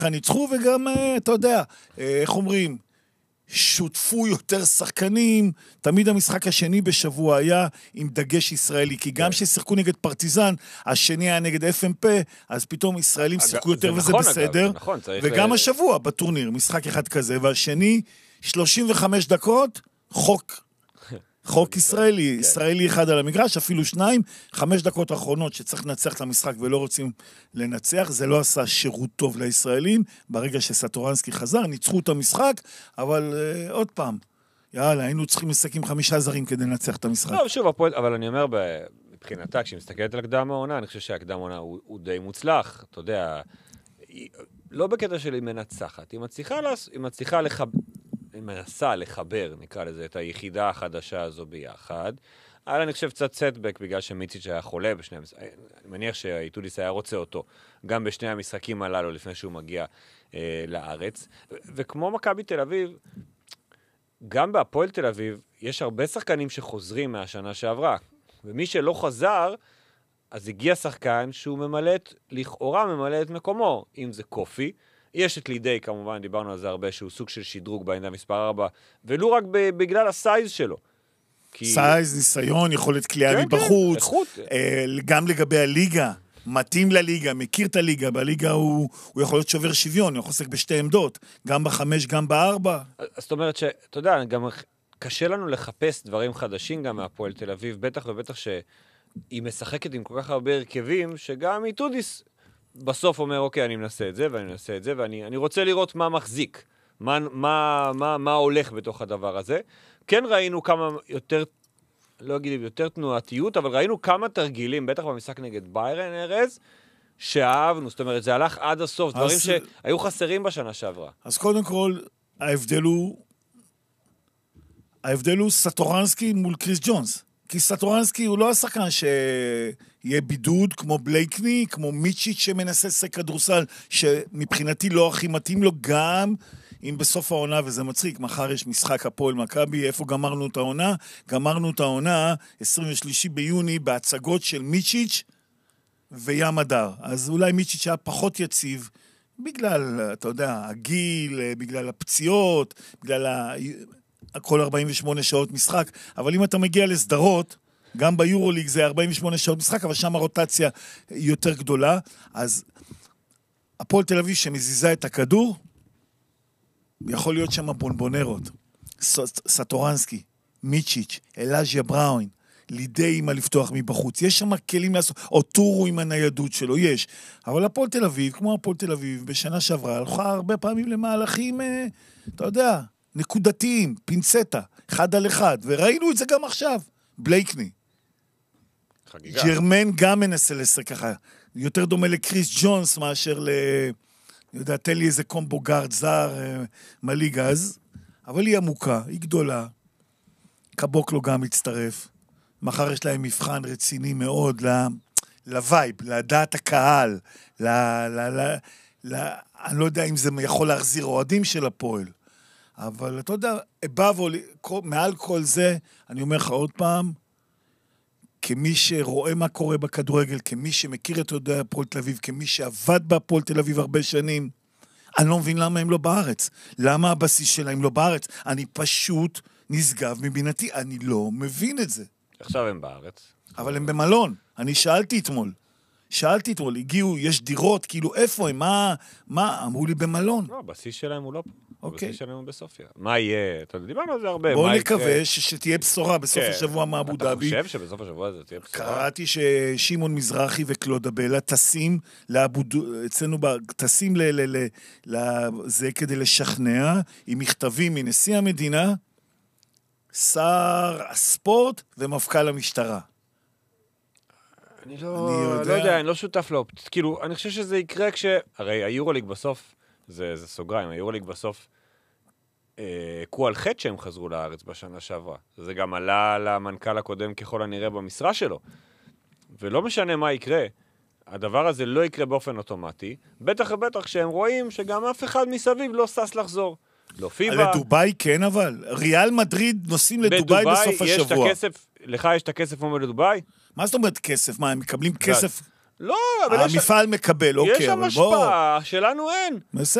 ניצחו, וגם, אתה יודע, איך אומרים, שותפו יותר שחקנים, תמיד המשחק השני בשבוע היה עם דגש ישראלי, כי גם ששיחקו נגד פרטיזן, השני היה נגד FMP, אז פתאום ישראלים שיחקו יותר וזה בסדר, וגם השבוע בטורניר, משחק אחד כזה, והשני, 35 דקות, חוק ישראלי, ישראלי אחד על המגרש, אפילו 2, 5 דקות האחרונות שצריך לנצח את המשחק ולא רוצים לנצח, זה לא עשה שירות טוב לישראלים, ברגע שסטורנסקי חזר, ניצחו את המשחק, אבל עוד פעם, יאללה, היינו צריכים לשחק 5 זרים כדי לנצח את המשחק. לא, שוב, אבל אני אומר, מבחינתה, כשהיא מסתכלת על הקדם העונה, אני חושב שהקדם העונה הוא די מוצלח, אתה יודע, לא בקטע של היא מנצחת, היא מנסה לחבר, נקרא לזה, את היחידה החדשה הזו ביחד. אבל אני חושב קצת סטבק, בגלל שמיציץ' היה חולה בשני המשחקים. אני מניח שהאיטודיס היה רוצה אותו, גם בשני המשחקים הללו, לפני שהוא מגיע לארץ. וכמו מכבי תל אביב, גם בהפועל תל אביב, יש הרבה שחקנים שחוזרים מהשנה שעברה. ומי שלא חזר, אז הגיע שחקן שהוא לכאורה ממלא את מקומו, אם זה קופי, יש את לידי, כמובן, דיברנו על זה הרבה, שהוא סוג של שדרוג בעמדה מספר 4, ולא רק בגלל הסייז שלו. סייז, ניסיון, יכולת קליעה מבחוץ, גם לגבי הליגה, מתאים לליגה, מכיר את הליגה, בליגה הוא יכול להיות שובר שוויון, הוא יכול לשחק בשתי עמדות, גם ב5, גם ב4. אז זאת אומרת שאתה יודע, גם קשה לנו לחפש דברים חדשים גם מהפועל תל אביב, בטח ובטח שהיא משחקת עם כל כך הרבה הרכבים, שגם איטודיס בסוף אומר, אוקיי, אני מנסה את זה, ואני מנסה את זה, ואני רוצה לראות מה מחזיק, מה הולך בתוך הדבר הזה. כן ראינו כמה יותר, לא אגיד יותר תנועתיות, אבל ראינו כמה תרגילים, בטח במשחק נגד ביירן ארז, שאהבנו, זאת אומרת, זה הלך עד הסוף, דברים שהיו חסרים בשנה שעברה. אז קודם כל, ההבדל הוא סטורנסקי מול קריס ג'ונס. כי סטורנסקי הוא לא השחקן שיהיה בידוד, כמו בלייקני, כמו מיצ'יץ' שמנסה לשחק כדורסל, שמבחינתי לא הכי מתאים לו, גם אם בסוף העונה, וזה מצחיק, מחר יש משחק הפועל מכבי, איפה גמרנו את העונה? גמרנו את העונה 23 ביוני בהצגות של מיצ'יץ' וים הדר. אז אולי מיצ'יץ' היה פחות יציב, בגלל, אתה יודע, הגיל, בגלל הפציעות, בגלל כל 48 שעות משחק, אבל אם אתה מגיע לסדרות, גם ביורוליג זה 48 שעות משחק, אבל שם הרוטציה יותר גדולה, אז הפועל תל אביב שמזיזה את הכדור, יכול להיות שם בונבונרות, סטורנסקי, מיצ'יץ', אלאז'יה בראון, לידי עם לפתוח מבחוץ, יש שם כלים לעשות, או טורו עם הניידות שלו, יש, אבל הפועל תל אביב, כמו הפועל תל אביב, בשנה שעברה, הלכה הרבה פעמים למהלכים, אתה יודע, נקודתיים, פינצטה, 1 על 1, וראינו את זה גם עכשיו, בלייקני. חגיגה. ג'רמן גם מנסה לשחק ככה, יותר דומה לקריס ג'ונס מאשר אני יודע, תן לי איזה קומבו גארד זר מליגה, אבל היא עמוקה, היא גדולה, קבוק לו גם מצטרף, מחר יש להם מבחן רציני מאוד לווייב, לדעת הקהל, אני לא יודע אם זה יכול להחזיר אוהדים של הפועל, אבל אתה יודע, מעל כל זה, אני אומר לך עוד פעם, כמי שרואה מה קורה בכדורגל, כמי שמכיר את יודע הפועל תל אביב, כמי שעבד בהפועל תל אביב הרבה שנים, אני לא מבין למה הם לא בארץ. למה הבסיס שלהם לא בארץ? אני פשוט נשגב מבינתי, אני לא מבין את זה. עכשיו הם בארץ. אבל הם במלון. אני שאלתי אתמול, הגיעו, יש דירות, כאילו איפה הם, מה? אמרו לי במלון. לא, הבסיס שלהם הוא לא פה. הבסיס שלהם הוא בסופיה. מה יהיה? אתה דיברנו על זה הרבה. בואו נקווה שתהיה בשורה בסוף השבוע מאבו דאבי. אתה חושב שבסוף השבוע זה תהיה בשורה? קראתי ששימון מזרחי וקלודה בלה טסים אצלנו, טסים זה כדי לשכנע, עם מכתבים מנשיא המדינה, שר הספורט ומפכ"ל המשטרה. אני לא יודע, אני לא שותף לו. כאילו, אני חושב שזה יקרה הרי היורוליג בסוף, זה סוגריים, היורוליג בסוף, קו חטא שהם חזרו לארץ בשנה שעברה. זה גם עלה למנכ"ל הקודם ככל הנראה במשרה שלו. ולא משנה מה יקרה, הדבר הזה לא יקרה באופן אוטומטי, בטח ובטח שהם רואים שגם אף אחד מסביב לא סס לחזור. לא פיבה. לדוביי כן, אבל ריאל מדריד נוסעים לדוביי בסוף השבוע. לך יש את הכסף כמו לדוביי? מה זאת אומרת כסף? מה, הם מקבלים כסף? לא, אבל המפעל מקבל, אוקיי, יש שם אבל בוא... השפעה, שלנו אין. בסדר.